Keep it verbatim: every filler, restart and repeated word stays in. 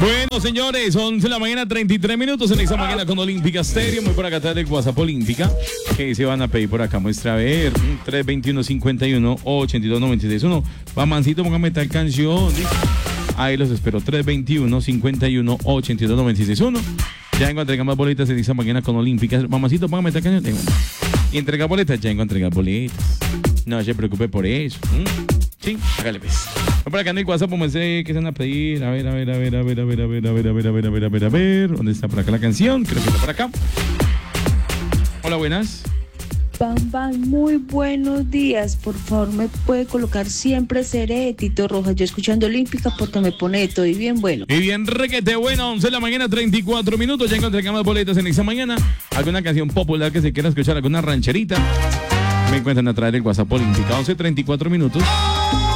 Bueno, señores, once de la mañana, treinta y tres minutos en esta mañana con Olímpica Stereo. Muy por acá está el WhatsApp Olímpica. Que se van a pedir por acá? Muestra a ver. tres veintiuno, cincuenta y uno, ochenta y dos, noventa y seis. Uno, va Mancito, póngame tal canción. ¿Sí? Ahí los espero. tres veintiuno, cincuenta y uno, ochenta y dos, noventa y seis. Uno, ya vengo a entregar más boletas en esta mañana con Olímpica. Mamacito, póngame tal canción. Y entregar boletas, ya vengo a entregar boletas. No se preocupe por eso. ¿Mm? Sí, hágale pues. Por acá en el WhatsApp, como sé que se van a pedir. A ver, a ver, a ver, a ver, a ver, a ver, a ver, a ver, a ver, a ver, a ver, a ver. ¿Dónde está por acá la canción? Creo que está por acá. Hola, buenas. Bam, bam, muy buenos días. Por favor, me puede colocar siempre Seré de Tito Rojas. Yo escuchando Olímpica porque me pone de todo y bien bueno. Y bien requete bueno, once de la mañana, treinta y cuatro minutos. Ya encontré más boletas en esta mañana. ¿Alguna canción popular que se quiera escuchar? ¿Alguna rancherita? Me encuentran a través del WhatsApp Olímpica, once treinta y cuatro minutos.